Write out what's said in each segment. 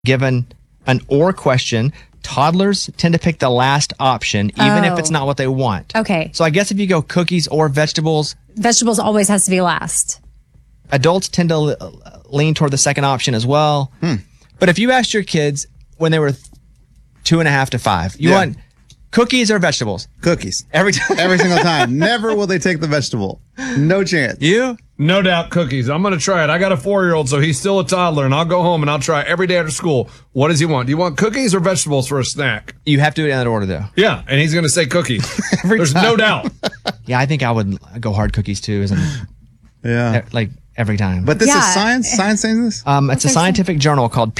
given an or question, toddlers tend to pick the last option, even if it's not what they want. Okay. So I guess if you go cookies or vegetables, Vegetables always has to be last. adults tend to lean toward the second option as well. But if you asked your kids when they were 2.5 to 5, you want cookies or vegetables? Cookies. Every time. Every single time. Never will they take the vegetable. No chance. You? No doubt cookies. I'm going to try it. I got a 4-year-old, so he's still a toddler, and I'll go home and I'll try every day after school. What does he want? Do you want cookies or vegetables for a snack? You have to do it in that order, though. Yeah, and he's going to say cookies. There's no doubt. Yeah, I think I would go hard cookies too, isn't it? Yeah. Like every time. But this is science? Science saying this? It's a scientific journal called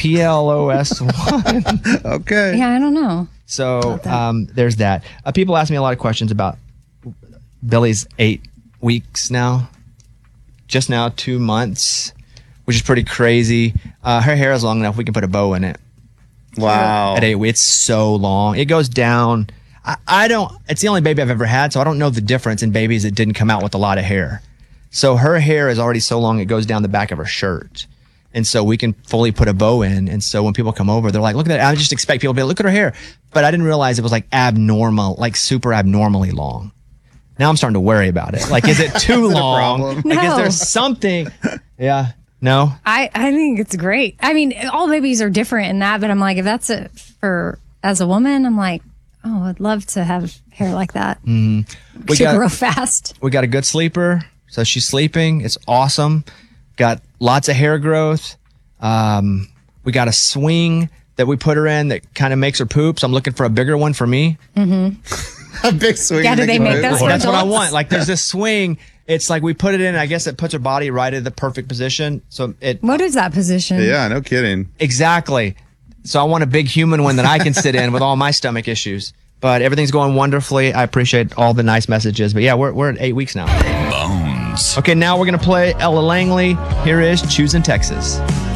PLOS1. Okay. Yeah, I don't know. So there's that. People ask me a lot of questions about Billy's 8 weeks now. Just now 2 months, which is pretty crazy. Her hair is long enough we can put a bow in it. Wow. At 8 weeks, it's so long. It goes down. I don't, it's the only baby I've ever had, so I don't know the difference in babies that didn't come out with a lot of hair. So her hair is already so long it goes down the back of her shirt. And so we can fully put a bow in. And so when people come over, they're like, look at that. I just expect people to be like, look at her hair. But I didn't realize it was like abnormal, like super abnormally long. Now I'm starting to worry about it. Like, is it too long? Like, is there something? Yeah. No? I think it's great. I mean, all babies are different in that, but I'm like, if that's it for, as a woman, I'm like, oh, I'd love to have hair like that. We To grow fast. We got a good sleeper. So she's sleeping. It's awesome. Got lots of hair growth. We got a swing that we put her in that kind of makes her poop. So I'm looking for a bigger one for me. A big swing. Yeah, do they make those for That's what I adults? want. Like, there's this swing. It's like we put it in. I guess it puts her body right at the perfect position. So it What is that position? Yeah, no kidding. exactly. So I want a big human one that I can sit in with all my stomach issues. But everything's going wonderfully. I appreciate all the nice messages. But yeah, we're at 8 weeks now. Bones. Okay, now we're gonna play Ella Langley. Here is Choosing Texas.